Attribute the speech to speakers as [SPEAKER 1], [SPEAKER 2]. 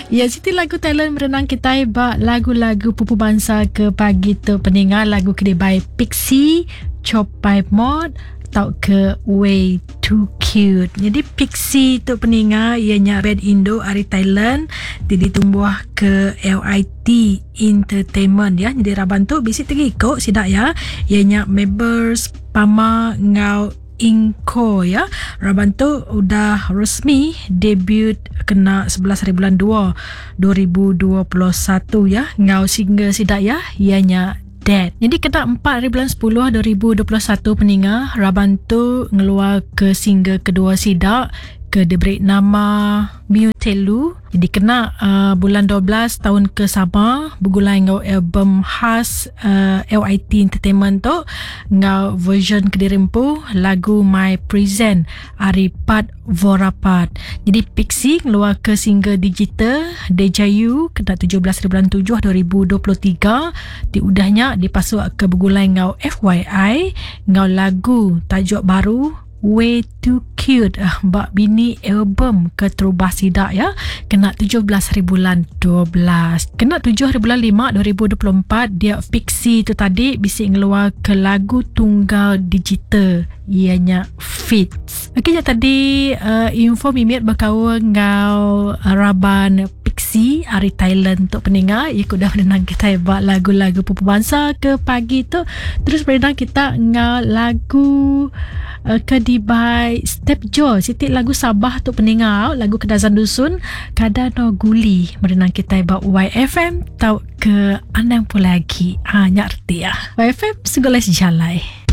[SPEAKER 1] Ya, Siti lagu talent merenang kita bak lagu-lagu pupu bangsa ke pagi tu pendengar lagu kedai Pixie, Chopai Mod tau ke Way Too Cute. Jadi Pixie tu pendengar ianya band Indo dari Thailand ditumbuh ke LIT Entertainment ya. Jadi raban tu bisi terikut sidak ya. Ianya members Pama Ngau Inko ya. Raban tu udah resmi debut kena 11 hari bulan 2 2021 ya. Ngau single sidak ya ianya Dead. Jadi kena 4 hari bulan 10 2021 pendengar. Raban tu ngeluar ke single kedua sidak ke diberi nama Mutelu. Jadi kena bulan 12 tahun ke sama bergulai ngau album khas LIT Entertainment tu ngau version kedirimpu lagu My Present Aripat Vorapat. Jadi Pixie ngeluar ke single digital Dejayu kena 17 bulan 7 2023. Diudahnya dipasuk ke bergulai ngau FYI ngau lagu tajuk baru Way Too Cute bak bini album ke terubah sidak ya. Kena 17 hari bulan 12. Kena 7 hari bulan 5 2024 dia Pixie tu tadi bisik ngeluar ke lagu tunggal digital ianya Fits. Okey, tadi info mimit berkawan ngau raban Pixie dari Thailand untuk pendengar. Ikut dah menenang kita buat lagu-lagu pupu bangsa ke pagi tu. Terus menenang kita ngau lagu Kedibai Step Jo Siti lagu Sabah tu pendengar lagu Kedazan Dusun Kadano Guli merenang kita buat YFM tau ke anang pun lagi nyak reti ya YFM segala sejalai.